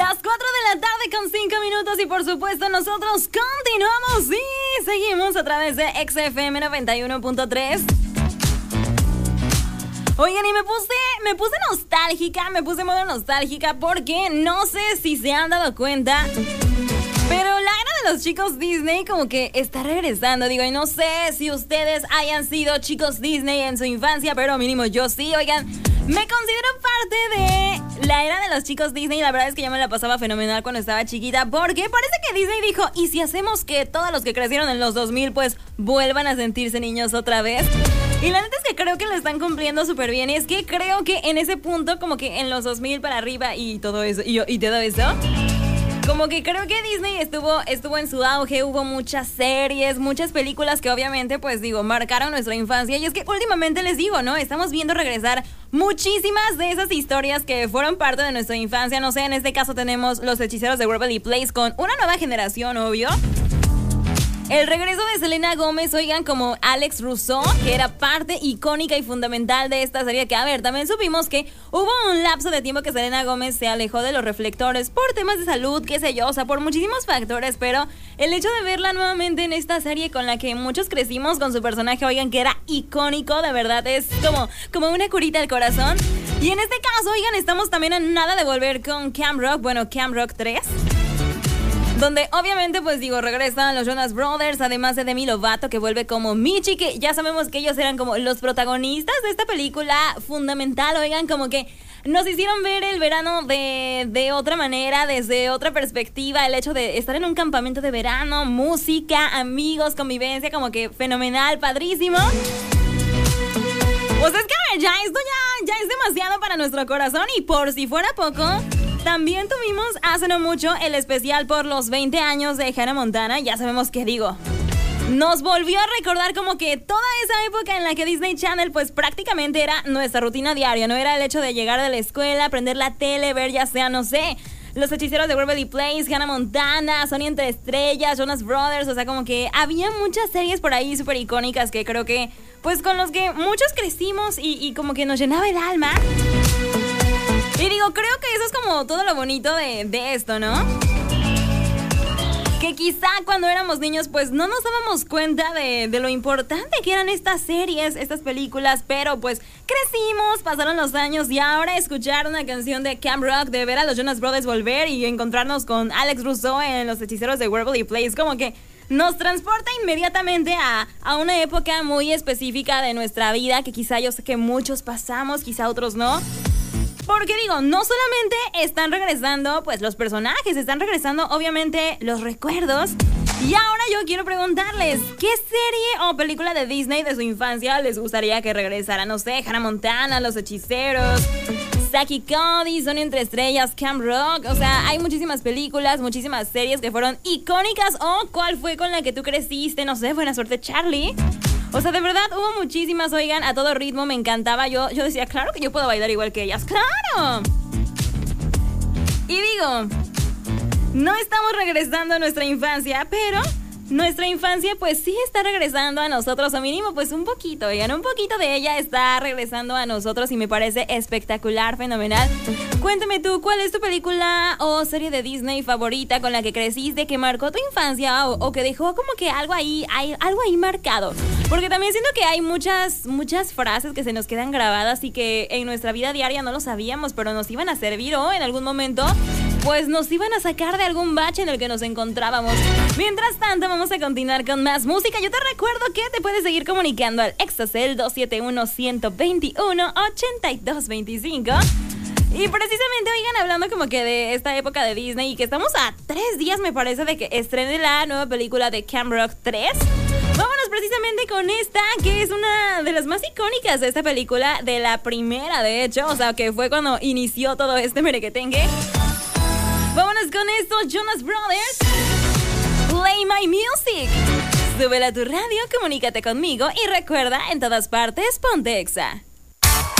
Las 4 de la tarde con 5 minutos y por supuesto nosotros continuamos y seguimos a través de XFM 91.3. Oigan, y me puse nostálgica, me puse modo nostálgica porque no sé si se han dado cuenta, pero la era de los chicos Disney como que está regresando. Digo, y no sé si ustedes hayan sido chicos Disney en su infancia, pero mínimo yo sí. Oigan, me considero parte de la era de los chicos Disney. La verdad es que yo me la pasaba fenomenal cuando estaba chiquita, porque parece que Disney dijo, ¿y si hacemos que todos los que crecieron en los 2000 pues vuelvan a sentirse niños otra vez? Y la neta es que creo que lo están cumpliendo súper bien. Y es que creo que en ese punto, como que en los 2000 para arriba y todo eso, y todo eso, como que creo que Disney estuvo en su auge. Hubo muchas series, muchas películas que obviamente, pues digo, marcaron nuestra infancia. Y es que últimamente les digo, ¿no? Estamos viendo regresar muchísimas de esas historias que fueron parte de nuestra infancia. No sé, en este caso tenemos Los Hechiceros de Waverly Place con una nueva generación, obvio. El regreso de Selena Gómez, oigan, como Alex Russo, que era parte icónica y fundamental de esta serie. Que, a ver, también supimos que hubo un lapso de tiempo que Selena Gómez se alejó de los reflectores por temas de salud, qué sé yo, o sea, por muchísimos factores. Pero el hecho de verla nuevamente en esta serie con la que muchos crecimos con su personaje, oigan, que era icónico, de verdad, es como una curita al corazón. Y en este caso, oigan, estamos también a nada de volver con Camp Rock, bueno, Camp Rock 3. Donde obviamente, pues digo, regresan los Jonas Brothers, además de Demi Lovato, que vuelve como Michi, que ya sabemos que ellos eran como los protagonistas de esta película fundamental. Oigan, como que nos hicieron ver el verano de otra manera, desde otra perspectiva. El hecho de estar en un campamento de verano, música, amigos, convivencia, como que fenomenal, padrísimo. Pues es que a ver, esto ya es demasiado para nuestro corazón. Y por si fuera poco, también tuvimos hace no mucho el especial por los 20 años de Hannah Montana. Ya sabemos qué digo. Nos volvió a recordar como que toda esa época en la que Disney Channel pues prácticamente era nuestra rutina diaria. No era el hecho de llegar de la escuela, prender la tele, ver ya sea, no sé, Los Hechiceros de Waverly Place, Hannah Montana, Sony entre Estrellas, Jonas Brothers. O sea, como que había muchas series por ahí súper icónicas que creo que pues con los que muchos crecimos y como que nos llenaba el alma. Y digo, creo que eso es como todo lo bonito de esto, ¿no? Que quizá cuando éramos niños pues no nos dábamos cuenta de lo importante que eran estas series, estas películas, pero pues crecimos, pasaron los años y ahora escuchar una canción de Camp Rock, de ver a los Jonas Brothers volver y encontrarnos con Alex Russo en Los Hechiceros de Waverly Place, como que nos transporta inmediatamente a una época muy específica de nuestra vida que quizá yo sé que muchos pasamos, quizá otros no. Porque digo, no solamente están regresando pues los personajes, están regresando obviamente los recuerdos. Y ahora yo quiero preguntarles, ¿qué serie o película de Disney de su infancia les gustaría que regresara? No sé, Hannah Montana, Los Hechiceros, Zack y Cody, Sony entre Estrellas, Camp Rock. O sea, hay muchísimas películas, muchísimas series que fueron icónicas. O ¿cuál fue con la que tú creciste? No sé, Buena Suerte Charlie. O sea, de verdad, hubo muchísimas, oigan, a todo ritmo, me encantaba. Yo decía, claro que yo puedo bailar igual que ellas, ¡claro! Y digo, no estamos regresando a nuestra infancia, pero nuestra infancia pues sí está regresando a nosotros, o mínimo pues un poquito, oigan, un poquito de ella está regresando a nosotros y me parece espectacular, fenomenal. Cuéntame tú, ¿cuál es tu película o serie de Disney favorita con la que creciste, que marcó tu infancia o que dejó como que algo ahí marcado? Porque también siento que hay muchas frases que se nos quedan grabadas y que en nuestra vida diaria no lo sabíamos, pero nos iban a servir o en algún momento pues nos iban a sacar de algún bache en el que nos encontrábamos. Mientras tanto, vamos a continuar con más música. Yo te recuerdo que te puedes seguir comunicando al Exocel 271-121-8225. Y precisamente, oigan, hablando como que de esta época de Disney y que estamos a 3 días, me parece, de que estrene la nueva película de Camp Rock 3. Vámonos precisamente con esta, que es una de las más icónicas de esta película, de la primera, de hecho, o sea, que fue cuando inició todo este merequetengue. Vámonos con esto, Jonas Brothers, Play My Music. Súbela a tu radio, comunícate conmigo y recuerda, en todas partes, ponte Exa.